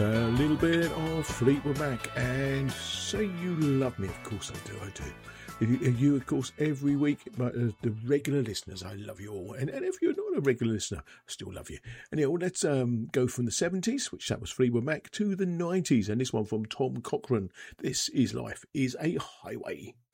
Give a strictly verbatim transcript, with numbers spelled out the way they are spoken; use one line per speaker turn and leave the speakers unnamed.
A little bit of Fleetwood Mac and Say You Love Me. Of course I do, I do. You, you of course, every week, but uh, the regular listeners, I love you all. And, and if you're not a regular listener, I still love you. Anyhow, let's um, go from the seventies, which that was Fleetwood Mac, to the nineties. And this one from Tom Cochrane. This is Life is a Highway.